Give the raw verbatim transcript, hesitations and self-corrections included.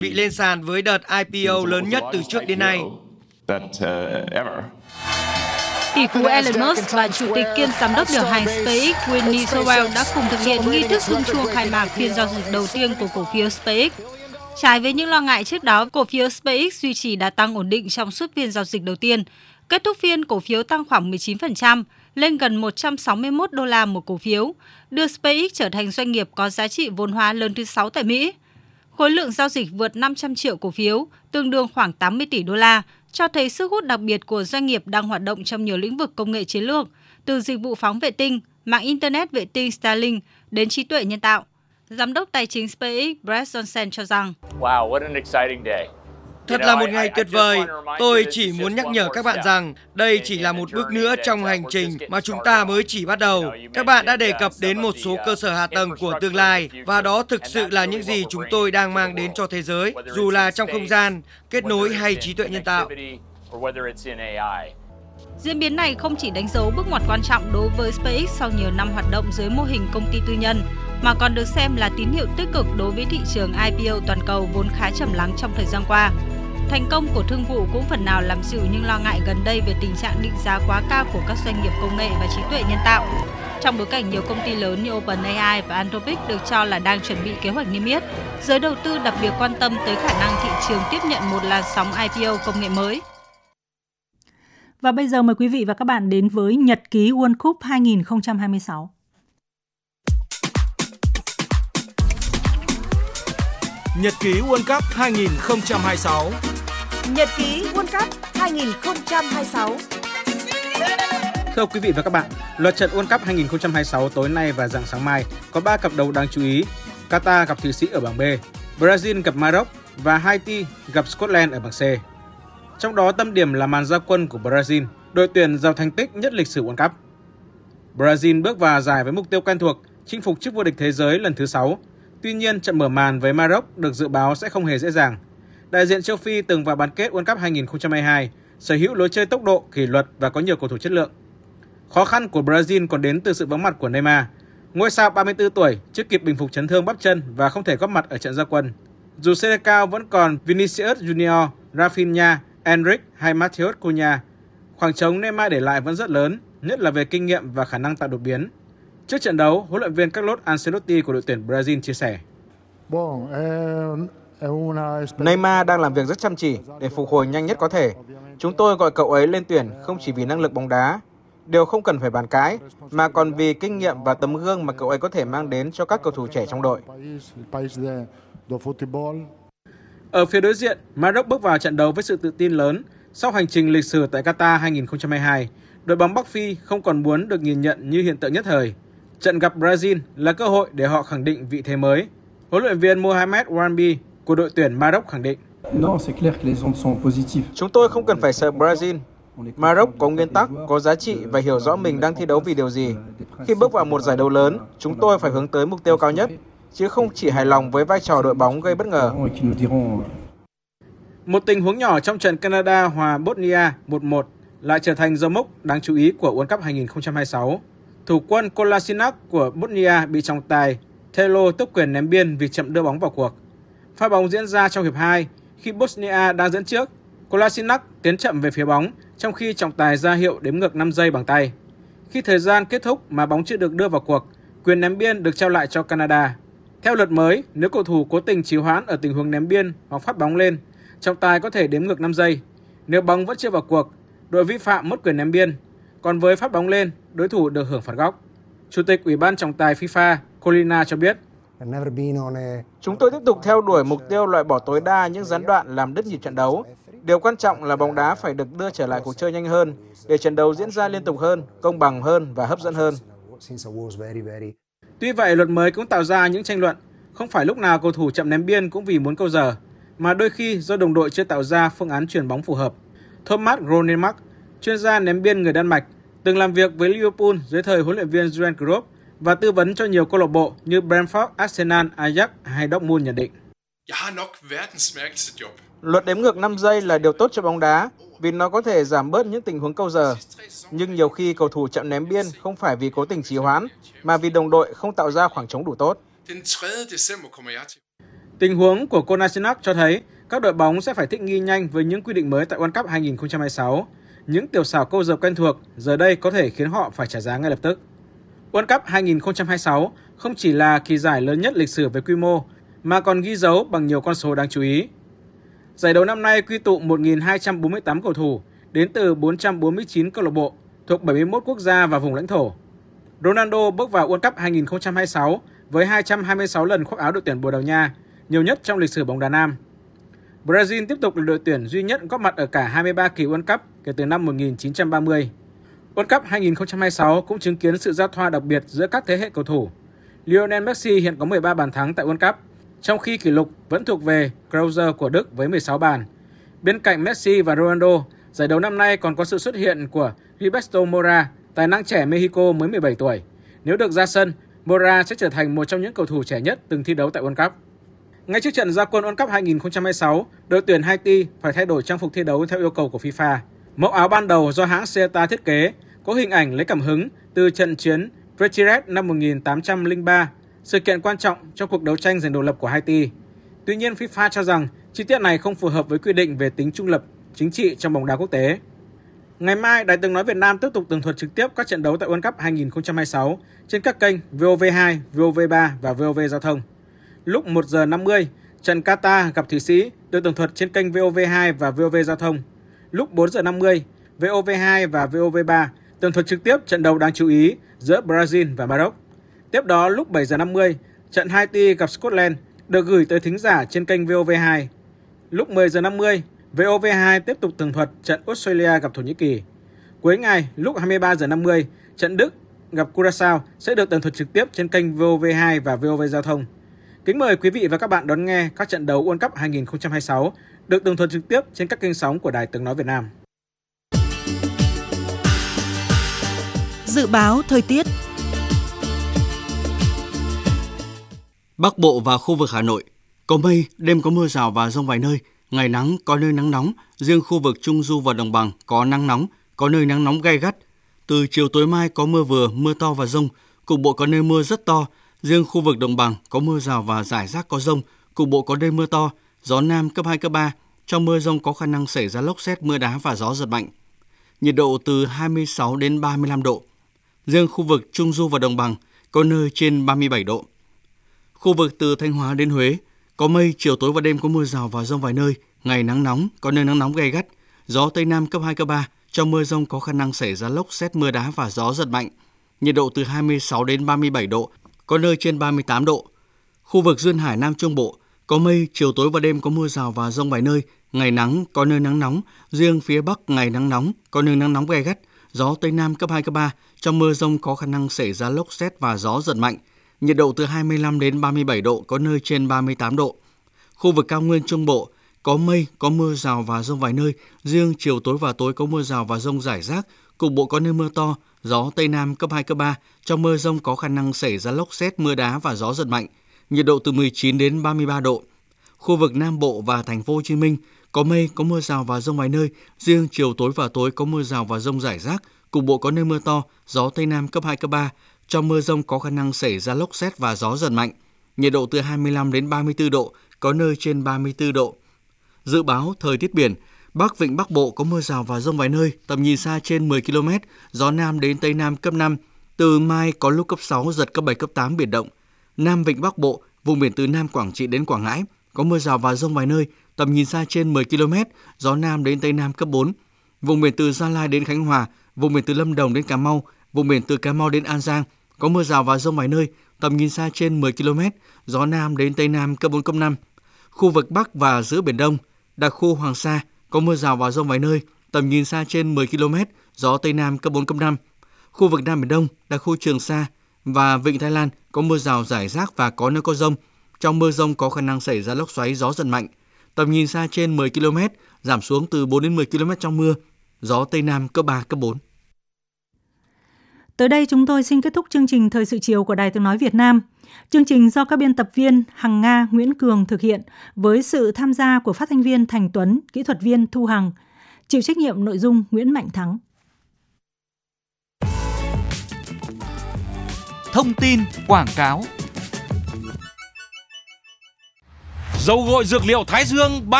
bị lên sàn với đợt I P O lớn nhất từ trước đến nay. Tỷ phú Elon Musk và chủ tịch kiêm giám đốc điều hành SpaceX Winnie Sowell đã cùng thực hiện nghi thức rung chuông khai mạc phiên giao dịch đầu tiên của cổ phiếu SpaceX. Trái với những lo ngại trước đó, cổ phiếu SpaceX duy trì đà tăng ổn định trong suốt phiên giao dịch đầu tiên. Kết thúc phiên, cổ phiếu tăng khoảng mười chín phần trăm, lên gần một trăm sáu mươi mốt đô la một cổ phiếu, đưa SpaceX trở thành doanh nghiệp có giá trị vốn hóa lớn thứ sáu tại Mỹ. Khối lượng giao dịch vượt năm trăm triệu cổ phiếu, tương đương khoảng tám mươi tỷ đô la, cho thấy sức hút đặc biệt của doanh nghiệp đang hoạt động trong nhiều lĩnh vực công nghệ chiến lược, từ dịch vụ phóng vệ tinh, mạng Internet vệ tinh Starlink đến trí tuệ nhân tạo. Giám đốc tài chính SpaceX Brett Johnson cho rằng, Wow, what an exciting day. Thật là một ngày tuyệt vời. Tôi chỉ muốn nhắc nhở các bạn rằng đây chỉ là một bước nữa trong hành trình mà chúng ta mới chỉ bắt đầu. Các bạn đã đề cập đến một số cơ sở hạ tầng của tương lai và đó thực sự là những gì chúng tôi đang mang đến cho thế giới, dù là trong không gian, kết nối hay trí tuệ nhân tạo. Diễn biến này không chỉ đánh dấu bước ngoặt quan trọng đối với SpaceX sau nhiều năm hoạt động dưới mô hình công ty tư nhân, mà còn được xem là tín hiệu tích cực đối với thị trường I P O toàn cầu vốn khá trầm lắng trong thời gian qua. Thành công của thương vụ cũng phần nào làm dịu những lo ngại gần đây về tình trạng định giá quá cao của các doanh nghiệp công nghệ và trí tuệ nhân tạo. Trong bối cảnh nhiều công ty lớn như OpenAI và Anthropic được cho là đang chuẩn bị kế hoạch niêm yết, giới đầu tư đặc biệt quan tâm tới khả năng thị trường tiếp nhận một làn sóng I P O công nghệ mới. Và bây giờ mời quý vị và các bạn đến với nhật ký World Cup hai không hai sáu. Nhật ký World Cup hai không hai sáu. Nhật ký World Cup hai không hai sáu. Thưa quý vị và các bạn, loạt trận World Cup hai không hai sáu tối nay và rạng sáng mai có ba cặp đấu đáng chú ý. Qatar gặp Thụy Sĩ ở bảng B, Brazil gặp Maroc và Haiti gặp Scotland ở bảng C. Trong đó tâm điểm là màn ra quân của Brazil, đội tuyển giàu thành tích nhất lịch sử World Cup. Brazil bước vào giải với mục tiêu quen thuộc, chinh phục chức vô địch thế giới lần thứ sáu. Tuy nhiên, trận mở màn với Maroc được dự báo sẽ không hề dễ dàng. Đại diện châu Phi từng vào bán kết World Cup hai không hai hai, sở hữu lối chơi tốc độ, kỷ luật và có nhiều cầu thủ chất lượng. Khó khăn của Brazil còn đến từ sự vắng mặt của Neymar. Ngôi sao ba mươi tư tuổi chưa kịp bình phục chấn thương bắp chân và không thể góp mặt ở trận ra quân. Dù xê đê cao vẫn còn Vinicius Junior, Rafinha, Endrick hay Matheus Cunha, khoảng trống Neymar để lại vẫn rất lớn, nhất là về kinh nghiệm và khả năng tạo đột biến. Trước trận đấu, huấn luyện viên Carlo Ancelotti của đội tuyển Brazil chia sẻ: Neymar đang làm việc rất chăm chỉ để phục hồi nhanh nhất có thể. Chúng tôi gọi cậu ấy lên tuyển không chỉ vì năng lực bóng đá, điều không cần phải bàn cãi, mà còn vì kinh nghiệm và tấm gương mà cậu ấy có thể mang đến cho các cầu thủ trẻ trong đội. Ở phía đối diện, Maroc bước vào trận đấu với sự tự tin lớn. Sau hành trình lịch sử tại Qatar hai không hai hai, đội bóng Bắc Phi không còn muốn được nhìn nhận như hiện tượng nhất thời. Trận gặp Brazil là cơ hội để họ khẳng định vị thế mới. Huấn luyện viên Mohamed Ouambi của đội tuyển Maroc khẳng định: Chúng tôi không cần phải sợ Brazil. Maroc có nguyên tắc, có giá trị và hiểu rõ mình đang thi đấu vì điều gì. Khi bước vào một giải đấu lớn, chúng tôi phải hướng tới mục tiêu cao nhất, chứ không chỉ hài lòng với vai trò đội bóng gây bất ngờ. Một tình huống nhỏ trong trận Canada hòa Bosnia một một lại trở thành dấu mốc đáng chú ý của World Cup hai không hai sáu. Thủ quân Kolasinac của Bosnia bị trọng tài Telo tước quyền ném biên vì chậm đưa bóng vào cuộc. Pha bóng diễn ra trong hiệp hai khi Bosnia đang dẫn trước. Kolasinac tiến chậm về phía bóng trong khi trọng tài ra hiệu đếm ngược năm giây bằng tay. Khi thời gian kết thúc mà bóng chưa được đưa vào cuộc, quyền ném biên được trao lại cho Canada. Theo luật mới, nếu cầu thủ cố tình trì hoãn ở tình huống ném biên hoặc phát bóng lên, trọng tài có thể đếm ngược năm giây. Nếu bóng vẫn chưa vào cuộc, đội vi phạm mất quyền ném biên. Còn với phát bóng lên, đối thủ được hưởng phạt góc. Chủ tịch Ủy ban trọng tài FIFA Colina cho biết: Chúng tôi tiếp tục theo đuổi mục tiêu loại bỏ tối đa những gián đoạn làm đứt nhịp trận đấu. Điều quan trọng là bóng đá phải được đưa trở lại cuộc chơi nhanh hơn, để trận đấu diễn ra liên tục hơn, công bằng hơn và hấp dẫn hơn. Tuy vậy, luật mới cũng tạo ra những tranh luận. Không phải lúc nào cầu thủ chậm ném biên cũng vì muốn câu giờ, mà đôi khi do đồng đội chưa tạo ra phương án chuyền bóng phù hợp. Thomas Gronemark, chuyên gia ném biên người Đan Mạch, từng làm việc với Liverpool dưới thời huấn luyện viên Jurgen Klopp và tư vấn cho nhiều câu lạc bộ như Brentford, Arsenal, Ajax hay Dortmund nhận định: Luật đếm ngược năm giây là điều tốt cho bóng đá vì nó có thể giảm bớt những tình huống câu giờ. Nhưng nhiều khi cầu thủ chậm ném biên không phải vì cố tình trì hoãn, mà vì đồng đội không tạo ra khoảng trống đủ tốt. Tình huống của Kolasinac cho thấy các đội bóng sẽ phải thích nghi nhanh với những quy định mới tại World Cup hai không hai sáu. Những tiểu xảo câu giờ quen thuộc giờ đây có thể khiến họ phải trả giá ngay lập tức. World Cup hai không hai sáu không chỉ là kỳ giải lớn nhất lịch sử về quy mô, mà còn ghi dấu bằng nhiều con số đáng chú ý. Giải đấu năm nay quy tụ một nghìn hai trăm bốn mươi tám cầu thủ đến từ bốn trăm bốn mươi chín câu lạc bộ thuộc bảy mươi mốt quốc gia và vùng lãnh thổ. Ronaldo bước vào World Cup hai không hai sáu với hai trăm hai mươi sáu lần khoác áo đội tuyển Bồ Đào Nha, nhiều nhất trong lịch sử bóng đá nam. Brazil tiếp tục là đội tuyển duy nhất góp mặt ở cả hai mươi ba kỳ World Cup kể từ năm một nghìn chín trăm ba mươi. World Cup hai không hai sáu cũng chứng kiến sự giao thoa đặc biệt giữa các thế hệ cầu thủ. Lionel Messi hiện có mười ba bàn thắng tại World Cup, trong khi kỷ lục vẫn thuộc về Krause của Đức với mười sáu bàn. Bên cạnh Messi và Ronaldo, giải đấu năm nay còn có sự xuất hiện của Gilberto Mora, tài năng trẻ Mexico mới mười bảy tuổi. Nếu được ra sân, Mora sẽ trở thành một trong những cầu thủ trẻ nhất từng thi đấu tại World Cup. Ngay trước trận ra quân World Cup hai không hai sáu, đội tuyển Haiti phải thay đổi trang phục thi đấu theo yêu cầu của FIFA. Mẫu áo ban đầu do hãng Ceuta thiết kế, có hình ảnh lấy cảm hứng từ trận chiến Retreat năm một nghìn tám trăm lẻ ba, sự kiện quan trọng trong cuộc đấu tranh giành độc lập của Haiti. Tuy nhiên, FIFA cho rằng chi tiết này không phù hợp với quy định về tính trung lập chính trị trong bóng đá quốc tế. Ngày mai, Đài Tiếng nói Việt Nam tiếp tục tường thuật trực tiếp các trận đấu tại World Cup hai không hai sáu trên các kênh vê o vê hai, vê o vê ba và vê o vê Giao thông. Lúc một giờ năm mươi, trận Qatar gặp Thụy Sĩ được tường thuật trên kênh vê o vê hai và vê o vê Giao thông. Lúc bốn giờ năm mươi, vê o vê hai và vê o vê ba tường thuật trực tiếp trận đấu đáng chú ý giữa Brazil và Maroc. Tiếp đó, lúc bảy giờ năm mươi, trận Haiti gặp Scotland được gửi tới thính giả trên kênh vê o vê hai. Lúc mười giờ năm mươi, vê o vê hai tiếp tục tường thuật trận Australia gặp Thổ Nhĩ Kỳ. Cuối ngày, lúc hai mươi ba giờ năm mươi, trận Đức gặp Curaçao sẽ được tường thuật trực tiếp trên kênh vê o vê hai và vê o vê Giao thông. Kính mời quý vị và các bạn đón nghe các trận đấu World Cup hai không hai sáu được tường thuật trực tiếp trên các kênh sóng của Đài Tiếng nói Việt Nam. Dự báo thời tiết. Bắc Bộ và khu vực Hà Nội có mây, đêm có mưa rào và dông vài nơi, ngày nắng, có nơi nắng nóng, riêng khu vực Trung Du và Đồng bằng có nắng nóng, có nơi nắng nóng gay gắt. Từ chiều tối mai có mưa vừa, mưa to và dông, cục bộ có nơi mưa rất to, riêng khu vực Đồng bằng có mưa rào và rải rác có dông, cục bộ có nơi mưa to, gió Nam cấp hai, cấp ba, trong mưa dông có khả năng xảy ra lốc sét, mưa đá và gió giật mạnh. Nhiệt độ từ hai mươi sáu đến ba mươi lăm độ. Riêng khu vực Trung Du và Đồng bằng có nơi trên ba mươi bảy độ. Khu vực từ Thanh Hóa đến Huế có mây, chiều tối và đêm có mưa rào và dông vài nơi, ngày nắng nóng, có nơi nắng nóng gay gắt, gió Tây Nam cấp hai, cấp ba, trong mưa dông có khả năng xảy ra lốc sét, mưa đá và gió giật mạnh. Nhiệt độ từ hai mươi sáu đến ba mươi bảy độ, có nơi trên ba mươi tám độ. Khu vực duyên hải Nam Trung Bộ có mây, chiều tối và đêm có mưa rào và dông vài nơi, ngày nắng, có nơi nắng nóng, riêng phía Bắc ngày nắng nóng, có nơi nắng nóng gay gắt, gió Tây Nam cấp hai, cấp ba, trong mưa dông có khả năng xảy ra lốc sét và gió giật mạnh. Nhiệt độ từ hai mươi lăm đến ba mươi bảy độ, có nơi trên ba mươi tám độ. Khu vực cao nguyên Trung Bộ có mây, có mưa rào và dông vài nơi, riêng chiều tối và tối có mưa rào và dông rải rác, cục bộ có nơi mưa to, gió Tây Nam cấp hai, cấp ba, trong mưa dông có khả năng xảy ra lốc sét, mưa đá và gió giật mạnh. Nhiệt độ từ mười chín đến ba mươi ba độ. Khu vực Nam Bộ và Thành phố Hồ Chí Minh có mây, có mưa rào và dông vài nơi, riêng chiều tối và tối có mưa rào và dông rải rác, cục bộ có nơi mưa to, gió Tây Nam cấp hai, cấp ba, trong mưa dông có khả năng xảy ra lốc sét và gió giật mạnh. Nhiệt độ từ hai mươi lăm đến ba mươi tư độ, có nơi trên ba mươi tư độ. Dự báo thời tiết biển, Bắc Vịnh Bắc Bộ có mưa rào và dông vài nơi, tầm nhìn xa trên mười ki lô mét, gió Nam đến Tây Nam cấp năm, từ mai có lúc cấp sáu, giật cấp bảy, cấp tám biển động. Nam Vịnh Bắc Bộ, vùng biển từ Nam Quảng Trị đến Quảng Ngãi, có mưa rào và dông vài nơi, tầm nhìn xa trên mười ki lô mét, gió Nam đến Tây Nam cấp bốn. Vùng biển từ Gia Lai đến Khánh Hòa, vùng biển từ Lâm Đồng đến Cà Mau, vùng biển từ Cà Mau đến An Giang, có mưa rào và dông vài nơi, tầm nhìn xa trên mười ki lô mét, gió Nam đến Tây Nam cấp bốn, cấp năm. Khu vực Bắc và giữa Biển Đông, đặc khu Hoàng Sa, có mưa rào và dông vài nơi, tầm nhìn xa trên mười ki lô mét, gió Tây Nam cấp bốn, cấp năm. Khu vực Nam Biển Đông, đặc khu Trường Sa và Vịnh Thái Lan có mưa rào rải rác và có nơi có dông. Trong mưa dông có khả năng xảy ra lốc xoáy, gió giật mạnh. Tầm nhìn xa trên mười ki lô mét, giảm xuống từ bốn đến mười ki lô mét trong mưa. Gió Tây Nam cấp ba, cấp bốn. Tới đây chúng tôi xin kết thúc chương trình Thời sự chiều của Đài Tiếng nói Việt Nam. Chương trình do các biên tập viên Hằng Nga, Nguyễn Cường thực hiện với sự tham gia của phát thanh viên Thành Tuấn, kỹ thuật viên Thu Hằng, chịu trách nhiệm nội dung Nguyễn Mạnh Thắng. Thông tin quảng cáo. Dầu gội dược liệu Thái Dương